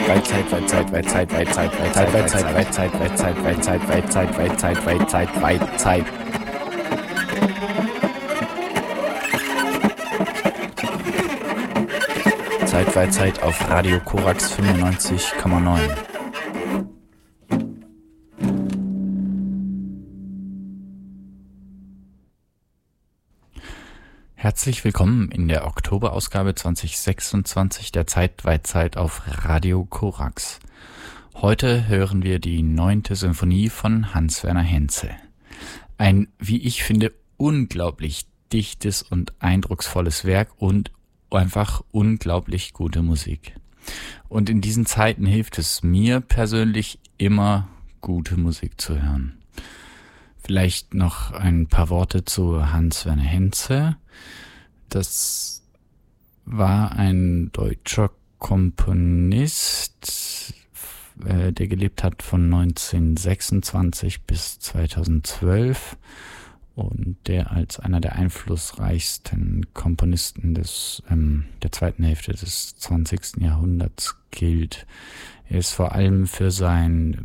Zeit auf Radio Korax 95,9. Herzlich willkommen in der Oktoberausgabe 2026 der Zeit auf Radio Korax. Heute hören wir die 9. Sinfonie von Hans-Werner Henze. Ein, wie ich finde, unglaublich dichtes und eindrucksvolles Werk und einfach unglaublich gute Musik. Und in diesen Zeiten hilft es mir persönlich immer, gute Musik zu hören. Vielleicht noch ein paar Worte zu Hans-Werner Henze. Das war ein deutscher Komponist, der gelebt hat von 1926 bis 2012 und der als einer der einflussreichsten Komponisten der zweiten Hälfte des 20. Jahrhunderts gilt. Er ist vor allem für seine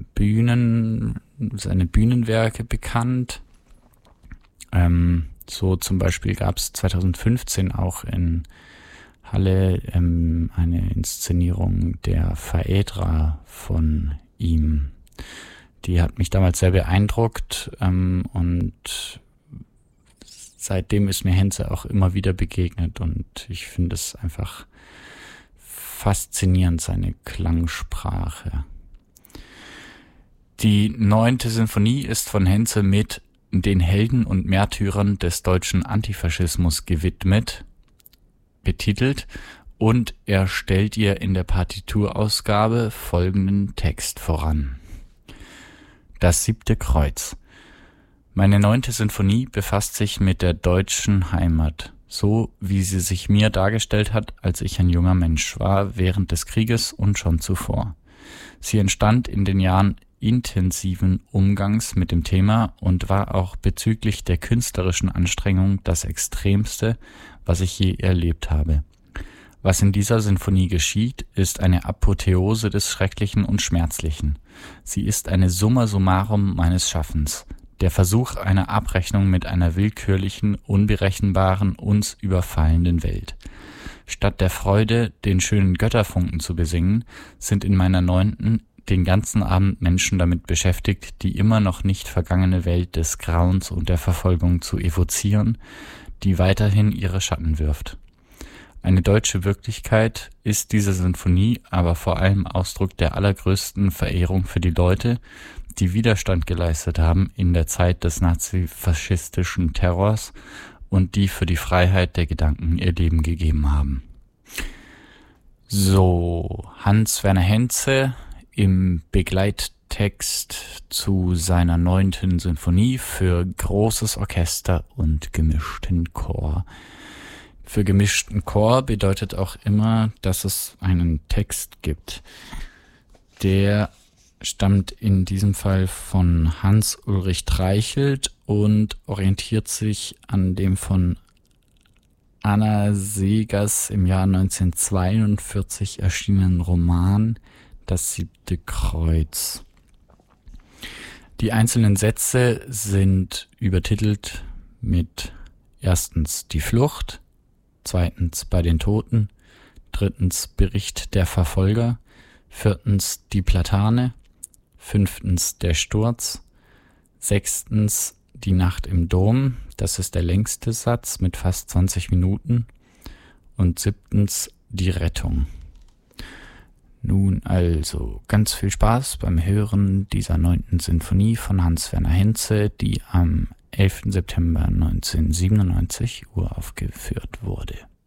Bühnenwerke bekannt. So zum Beispiel gab es 2015 auch in Halle eine Inszenierung der Phaedra von ihm. Die hat mich damals sehr beeindruckt und seitdem ist mir Henze auch immer wieder begegnet und ich finde es einfach faszinierend, seine Klangsprache. Die 9. Sinfonie ist von Henze mit den Helden und Märtyrern des deutschen Antifaschismus betitelt und er stellt ihr in der Partiturausgabe folgenden Text voran. Das 7. Kreuz. Meine 9. Sinfonie befasst sich mit der deutschen Heimat, so wie sie sich mir dargestellt hat, als ich ein junger Mensch war, während des Krieges und schon zuvor. Sie entstand in den Jahren intensiven Umgangs mit dem Thema und war auch bezüglich der künstlerischen Anstrengung das Extremste, was ich je erlebt habe. Was in dieser Sinfonie geschieht, ist eine Apotheose des Schrecklichen und Schmerzlichen. Sie ist eine Summa summarum meines Schaffens, der Versuch einer Abrechnung mit einer willkürlichen, unberechenbaren, uns überfallenden Welt. Statt der Freude, den schönen Götterfunken zu besingen, sind in meiner 9. den ganzen Abend Menschen damit beschäftigt, die immer noch nicht vergangene Welt des Grauens und der Verfolgung zu evozieren, die weiterhin ihre Schatten wirft. Eine deutsche Wirklichkeit ist diese Sinfonie aber vor allem Ausdruck der allergrößten Verehrung für die Leute, die Widerstand geleistet haben in der Zeit des nazifaschistischen Terrors und die für die Freiheit der Gedanken ihr Leben gegeben haben. So, Hans-Werner Henze im Begleittext zu seiner 9. Sinfonie für großes Orchester und gemischten Chor. Für gemischten Chor bedeutet auch immer, dass es einen Text gibt. Der stammt in diesem Fall von Hans-Ulrich Treichelt und orientiert sich an dem von Anna Seghers im Jahr 1942 erschienenen Roman Das 7. Kreuz. Die einzelnen Sätze sind übertitelt mit erstens die Flucht, zweitens bei den Toten, drittens Bericht der Verfolger, viertens die Platane, fünftens der Sturz, sechstens die Nacht im Dom, das ist der längste Satz mit fast 20 Minuten, und siebtens die Rettung. Nun also ganz viel Spaß beim Hören dieser 9. Sinfonie von Hans-Werner Henze, die am 11. September 1997 uraufgeführt wurde.